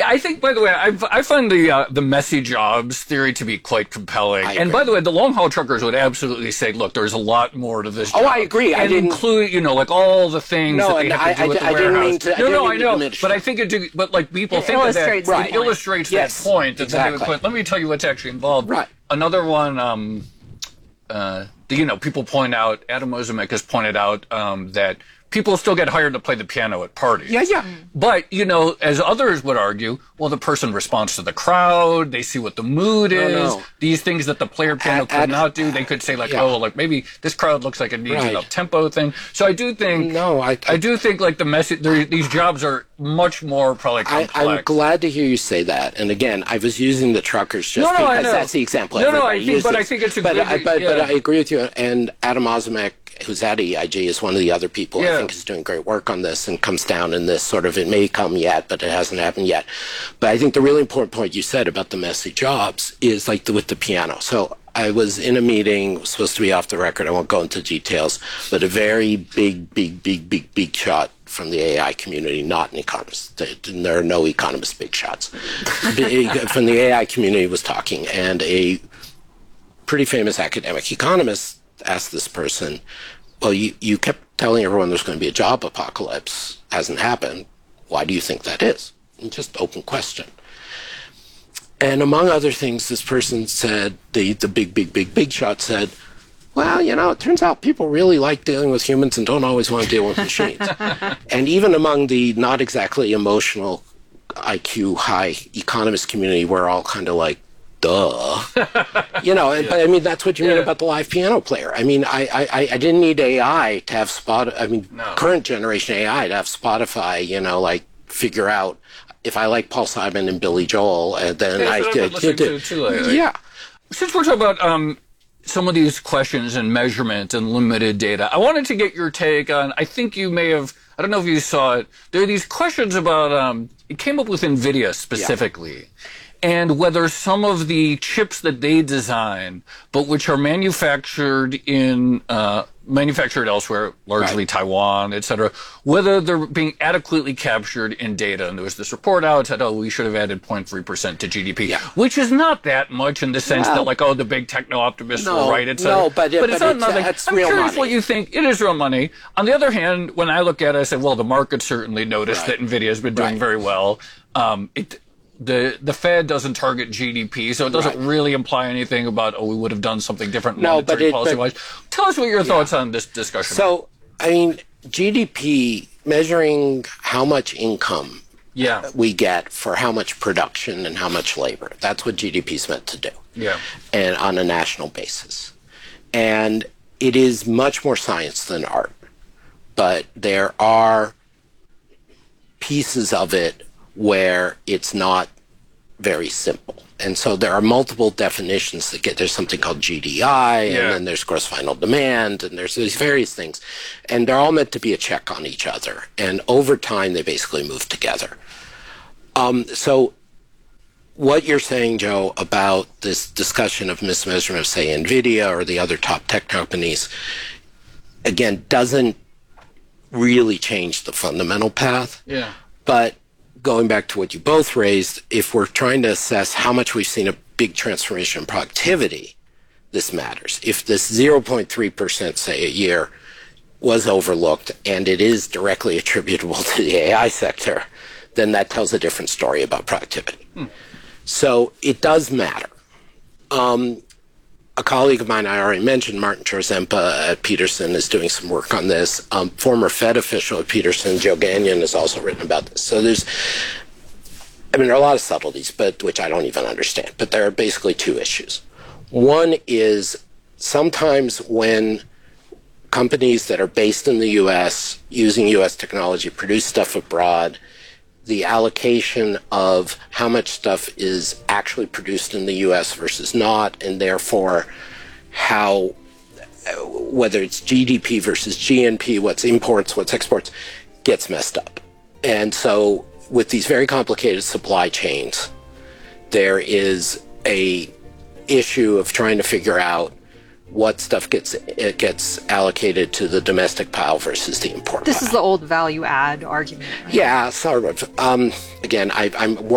I think, by the way, I find the messy jobs theory to be quite compelling. And by the way, the long haul truckers would absolutely say, look, there's a lot more to this job. Oh, I agree. And include, like all the things that they have to do with the warehouse. Didn't mean to. I know. But I think but like people think of that. It illustrates that point. Exactly. Let me tell you what's actually involved. Right. Another one, people point out, Adam Ozimek has pointed out that people still get hired to play the piano at parties. Yeah. But, as others would argue, well, the person responds to the crowd, they see what the mood is, No. these things that the player piano could not do. They could say, maybe this crowd looks like it needs an up-tempo thing. So I do think, I do think, like, these jobs are much more probably complex. I'm glad to hear you say that. And again, I was using the truckers just because that's the example everybody uses. But I think it's a good... But I agree with you. And Adam Ozimek, who's at EIG, is one of the other people I think is doing great work on this and comes down in this sort of, it may come yet, but it hasn't happened yet. But I think the really important point you said about the messy jobs is like with the piano. So I was in a meeting, supposed to be off the record, I won't go into details, but a very big shot from the AI community, not an economist. There are no economist big shots. From the AI community was talking, and a pretty famous academic economist asked this person, well, you kept telling everyone there's going to be a job apocalypse. Hasn't happened. Why do you think that is? And just open question. And among other things, this person said, the big shot said, well, it turns out people really like dealing with humans and don't always want to deal with machines. And even among the not exactly emotional IQ high economist community, we're all kind of like, duh. But I mean, that's what you mean about the live piano player. I mean, I didn't need AI to have current generation AI to have Spotify, figure out if I like Paul Simon and Billy Joel, and then I did. Yeah. Since we're talking about some of these questions and measurement and limited data, I wanted to get your take on, I think you may have, I don't know if you saw it, there are these questions about, it came up with NVIDIA specifically. And whether some of the chips that they design, but which are manufactured elsewhere, largely Taiwan, et cetera, whether they're being adequately captured in data. And there was this report out that, we should have added 0.3% to GDP, which is not that much in the sense that, the big techno-optimists were right, et cetera. No, but it's not nothing. I'm curious what you think. It is real money. On the other hand, when I look at it, I say, well, the market certainly noticed that NVIDIA has been doing very well. The Fed doesn't target GDP, so it doesn't really imply anything about, we would have done something different monetary policy-wise. Tell us what your thoughts on this discussion are. So, I mean, GDP, measuring how much income we get for how much production and how much labor, that's what GDP is meant to do. And on a national basis. And it is much more science than art. But there are pieces of it where it's not very simple. And so there are multiple definitions that there's something called GDI, and then there's gross final demand, and there's these various things. And they're all meant to be a check on each other. And over time, they basically move together. So what you're saying, Joe, about this discussion of mismeasurement of, say, NVIDIA or the other top tech companies, again, doesn't really change the fundamental path. But going back to what you both raised, if we're trying to assess how much we've seen a big transformation in productivity, this matters. If this 0.3%, say, a year was overlooked and it is directly attributable to the AI sector, then that tells a different story about productivity. So it does matter. A colleague of mine, I already mentioned, Martin Czarzempa at Peterson, is doing some work on this. Former Fed official at Peterson, Joe Gagnon, has also written about this. So there are a lot of subtleties, which I don't even understand. But there are basically two issues. One is sometimes when companies that are based in the U.S., using U.S. technology, produce stuff abroad, the allocation of how much stuff is actually produced in the U.S. versus not, and therefore whether it's GDP versus GNP, what's imports, what's exports, gets messed up. And so with these very complicated supply chains, there is a issue of trying to figure out what stuff gets allocated to the domestic pile versus the import pile. This is the old value add argument, right? Yeah, sort of. Again, I'm